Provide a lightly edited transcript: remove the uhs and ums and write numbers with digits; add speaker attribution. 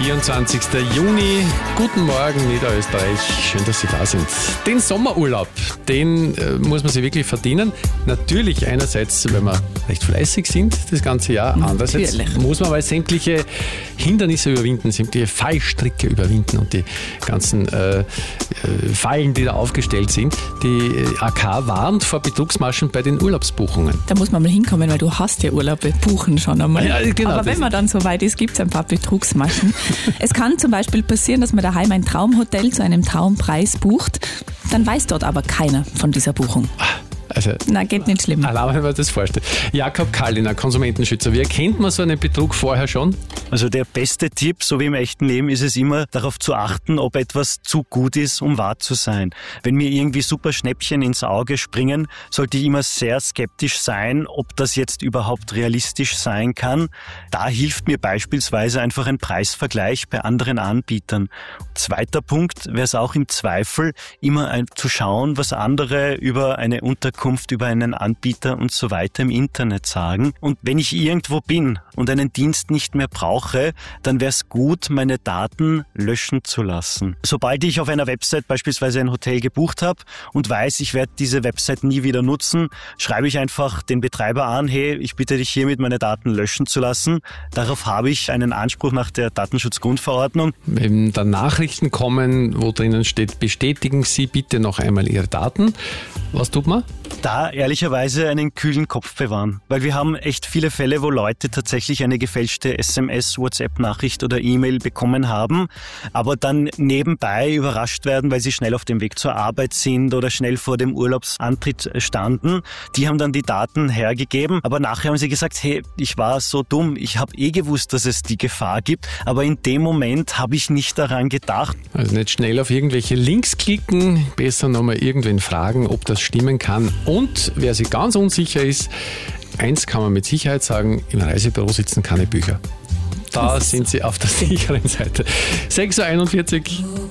Speaker 1: 24. Juni. Guten Morgen, Niederösterreich. Schön, dass Sie da sind. Den Sommerurlaub, den muss man sich wirklich verdienen. Natürlich einerseits, weil wir recht fleißig sind das ganze Jahr. Andererseits muss man aber sämtliche Hindernisse überwinden, sämtliche Fallstricke überwinden und die ganzen Fallen, die da aufgestellt sind. Die AK warnt vor Betrugsmaschen bei den Urlaubsbuchungen.
Speaker 2: Da muss man mal hinkommen, weil du hast ja Urlaube buchen schon einmal.
Speaker 1: Ja, genau,
Speaker 2: aber wenn man dann so weit ist, gibt es ein paar Betrugsmaschen. Es kann zum Beispiel passieren, dass man daheim ein Traumhotel zu einem Traumpreis bucht. Dann weiß dort aber keiner von dieser Buchung.
Speaker 1: Also,
Speaker 2: na, geht nicht schlimm.
Speaker 1: Allein, wenn man das vorstellt. Jakob Kalliner, Konsumentenschützer. Wie erkennt man so einen Betrug vorher schon?
Speaker 3: Also der beste Tipp, so wie im echten Leben, ist es immer, darauf zu achten, ob etwas zu gut ist, um wahr zu sein. Wenn mir irgendwie super Schnäppchen ins Auge springen, sollte ich immer sehr skeptisch sein, ob das jetzt überhaupt realistisch sein kann. Da hilft mir beispielsweise einfach ein Preisvergleich bei anderen Anbietern. Zweiter Punkt wäre es auch im Zweifel, immer zu schauen, was andere über eine Unterkunft, über einen Anbieter und so weiter im Internet sagen. Und wenn ich irgendwo bin und einen Dienst nicht mehr brauche, dann wäre es gut, meine Daten löschen zu lassen. Sobald ich auf einer Website beispielsweise ein Hotel gebucht habe und weiß, ich werde diese Website nie wieder nutzen, schreibe ich einfach den Betreiber an, hey, ich bitte dich hiermit, meine Daten löschen zu lassen. Darauf habe ich einen Anspruch nach der Datenschutzgrundverordnung.
Speaker 1: Wenn da Nachrichten kommen, wo drinnen steht, bestätigen Sie bitte noch einmal Ihre Daten. Was tut man?
Speaker 3: Da ehrlicherweise einen kühlen Kopf bewahren, weil wir haben echt viele Fälle, wo Leute tatsächlich eine gefälschte SMS, WhatsApp-Nachricht oder E-Mail bekommen haben, aber dann nebenbei überrascht werden, weil sie schnell auf dem Weg zur Arbeit sind oder schnell vor dem Urlaubsantritt standen. Die haben dann die Daten hergegeben, aber nachher haben sie gesagt, hey, ich war so dumm, ich habe gewusst, dass es die Gefahr gibt, aber in dem Moment habe ich nicht daran gedacht.
Speaker 1: Also nicht schnell auf irgendwelche Links klicken, besser nochmal irgendwen fragen, ob das stimmen kann. Und wer sich ganz unsicher ist, eins kann man mit Sicherheit sagen, im Reisebüro sitzen keine Bücher. Da sind Sie auf der sicheren Seite. 6.41 Uhr.